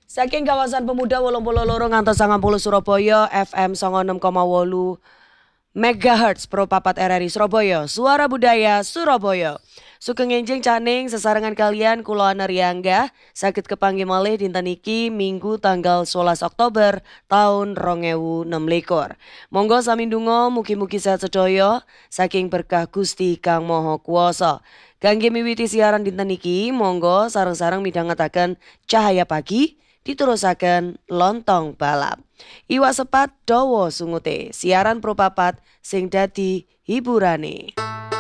Saking kawasan pemuda 82 ngantos 90 Surabaya FM 96,8 MHz Pro Papat RRI Surabaya, Suara Budaya Surabaya. Sugeng enjing caning sesarengan kalian kula Anariangga saged kepanggih malih dinten iki Minggu tanggal 11 Oktober tahun 2026. Monggo sami ndonga mugi-mugi sehat sedaya saking berkah Gusti Kang Maha Kuwasa. Kangge miwiti siaran dinten iki monggo sareng-sareng midhangetaken Cahaya Pagi diterusaken Lontong Balap. Iwak sepat dawa sungute, siaran Pro Papat sing dadi hiburane.